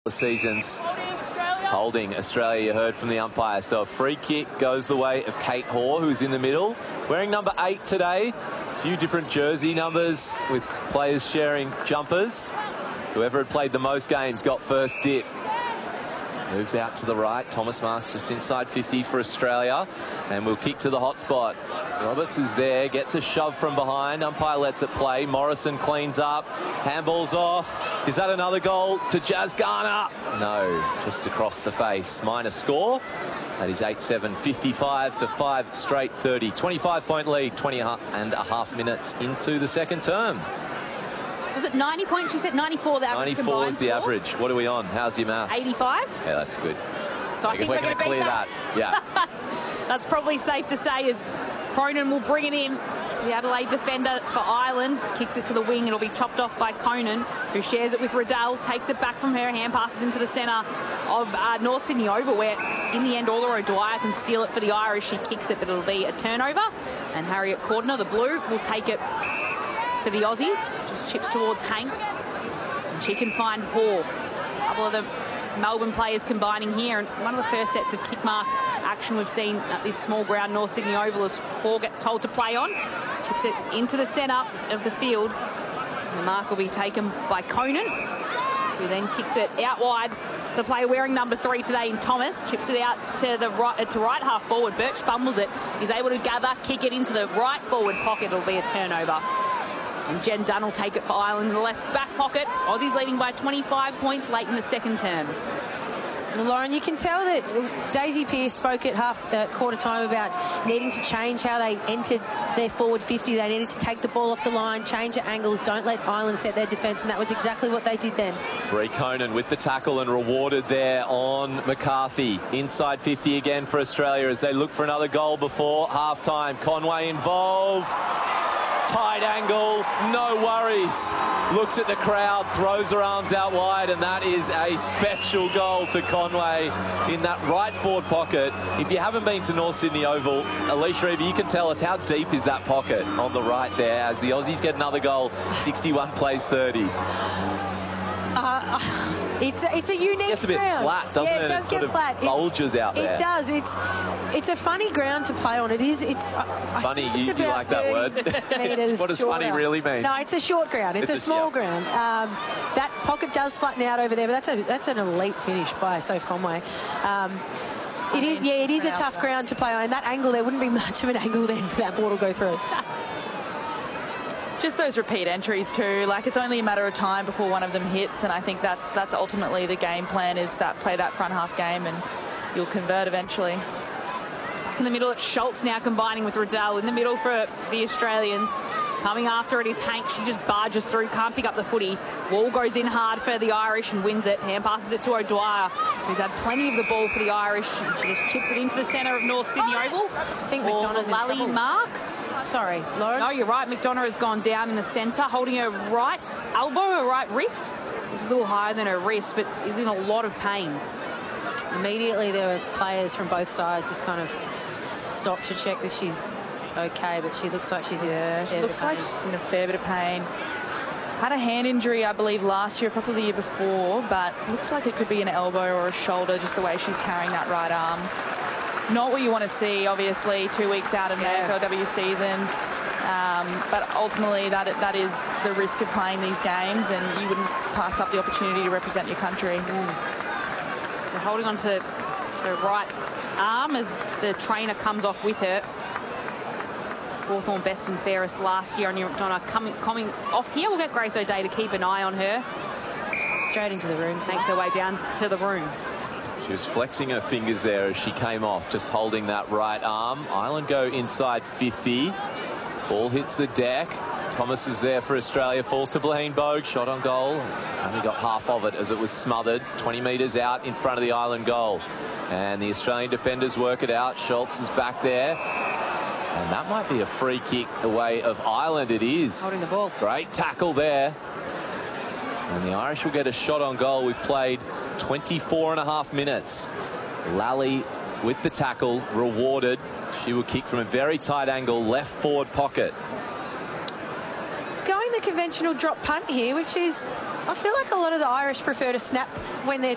seasons. Holding Australia, you heard from the umpire. So a free kick goes the way of Kate Hoare, who's in the middle. Wearing number 8 today. A few different jersey numbers with players sharing jumpers. Whoever had played the most games got first dip. Moves out to the right. Thomas Marks just inside 50 for Australia. And we'll kick to the hot spot. Roberts is there, gets a shove from behind. Umpire lets it play. Morrison cleans up. Handball's off. Is that another goal to Jazz Garner? No, just across the face. Minor score. That is 8-7, 55 to 5 straight 30. 25-point lead, 20.5 minutes into the second term. Was it 90 points? You said 94 the average. 94 is the average. What are we on? How's your maths? 85. Yeah, that's good. So I think we're we're going to clear that. Yeah. That's probably safe to say, as Cronin will bring it in. The Adelaide defender for Ireland kicks it to the wing. It'll be chopped off by Conan, who shares it with Riddell, takes it back from her, hand passes into the centre of North Sydney Oval, where in the end Ola O'Dwyer can steal it for the Irish. She kicks it, but it'll be a turnover. And Harriet Cordner, the blue, will take it for the Aussies. Just chips towards Hanks. And she can find Hoare. A couple of the Melbourne players combining here, and one of the first sets of kick mark action we've seen at this small ground North Sydney Oval as Hoare gets told to play on. Chips it into the centre of the field. And the mark will be taken by Conan, who then kicks it out wide to the player wearing number 3 today in Thomas. Chips it out to the right half forward. Birch fumbles it. He's able to gather, kick it into the right forward pocket. It'll be a turnover. And Jen Dunn will take it for Ireland in the left back pocket. Aussies leading by 25 points late in the second term. Well, Lauren, you can tell that Daisy Pearce spoke at quarter time about needing to change how they entered their forward 50. They needed to take the ball off the line, change the angles, don't let Ireland set their defence, and that was exactly what they did then. Bree Conan with the tackle and rewarded there on McCarthy. Inside 50 again for Australia as they look for another goal before half-time. Conway involved. Tight angle, no worries. Looks at the crowd, throws her arms out wide, and that is a special goal to Conway in that right forward pocket. If you haven't been to North Sydney Oval, Alicia Eva, you can tell us how deep is that pocket on the right there as the Aussies get another goal. 61 plays 30. It's a unique ground. It gets a bit flat, doesn't it? It does get flat. Bulges out there. It does. It's a funny ground to play on. It is. Funny, you like that word. What does funny really mean? No, it's a short ground. It's a small ground. That pocket does flatten out over there, but that's an elite finish by Soph Conway. It is a tough ground to play on. And that angle, there wouldn't be much of an angle then for that ball to go through. Just those repeat entries too. Like, it's only a matter of time before one of them hits, and I think that's ultimately the game plan, is that play that front half game and you'll convert eventually. Back in the middle, it's Schultz now combining with Riddell. In the middle for the Australians. Coming after it is Hank. She just barges through, can't pick up the footy. Wall goes in hard for the Irish and wins it. Hand passes it to O'Dwyer, who's had plenty of the ball for the Irish. And she just chips it into the centre of North Sydney Oval. I think McDonough's in Lally trouble. Marks. Sorry, Lauren. No, you're right. McDonough has gone down in the centre, holding her right elbow, her right wrist. It's a little higher than her wrist, but is in a lot of pain. Immediately, there were players from both sides just kind of stopped to check that she's okay, but she looks like she's in a fair bit of pain. She's in a fair bit of pain. Had a hand injury, I believe, last year, possibly the year before, but looks like it could be an elbow or a shoulder, just the way she's carrying that right arm. Not what you want to see, obviously, 2 weeks out of the AFLW season. But ultimately, that is the risk of playing these games, and you wouldn't pass up the opportunity to represent your country. So holding on to her right arm as the trainer comes off with her. Hawthorn best and fairest last year on McDonough coming off here. We'll get Grace O'Day to keep an eye on her. Straight into the rooms. Takes her way down to the rooms. She was flexing her fingers there as she came off, just holding that right arm. Ireland go inside 50. Ball hits the deck. Thomas is there for Australia. Falls to Blaine Bogue. Shot on goal. Only got half of it as it was smothered. 20 metres out in front of the Ireland goal. And the Australian defenders work it out. Schultz is back there. And that might be a free kick away of Ireland. It is. Holding the ball. Great tackle there. And the Irish will get a shot on goal. We've played 24.5 minutes. Lally with the tackle, rewarded. She will kick from a very tight angle, left forward pocket. Going the conventional drop punt here, which is, I feel like a lot of the Irish prefer to snap when they're